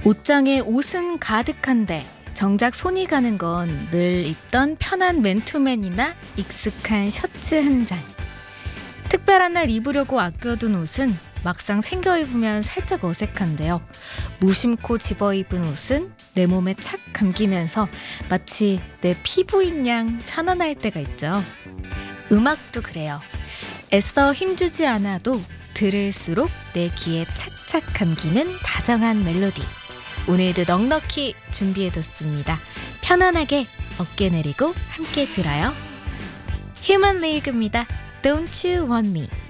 옷장에 옷은 가득한데 정작 손이 가는 건 늘 입던 편한 맨투맨이나 익숙한 셔츠 한 장. 특별한 날 입으려고 아껴둔 옷은 막상 챙겨 입으면 살짝 어색한데요. 무심코 집어 입은 옷은 내 몸에 착 감기면서 마치 내 피부인 양 편안할 때가 있죠. 음악도 그래요. 애써 힘주지 않아도 들을수록 내 귀에 착착 감기는 다정한 멜로디. 오늘도 넉넉히 준비해뒀습니다. 편안하게 어깨 내리고 함께 들어요. 휴먼 리그입니다. Don't you want me?